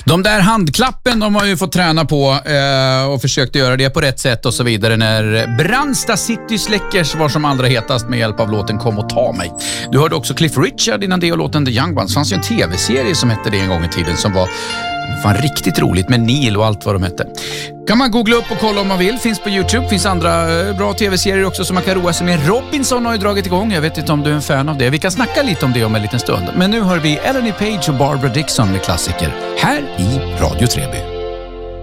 De där handklappen de har ju fått träna på och försökt göra det på rätt sätt och så vidare när Brandsta City Släckers var som allra hetast med hjälp av låten Kom och ta mig. Du hörde också Cliff Richard innan det och låten The Young Ones. Det fanns ju en tv-serie som hette det en gång i tiden som var riktigt roligt med Neil och allt vad de hette. Kan man googla upp och kolla om man vill. Finns på YouTube. Finns andra bra tv-serier också som man kan roa sig med. Robinson har ju dragit igång. Jag vet inte om du är en fan av det. Vi kan snacka lite om det om en liten stund. Men nu hör vi Eleni Page och Barbara Dixon med klassiker här i Radio Treby.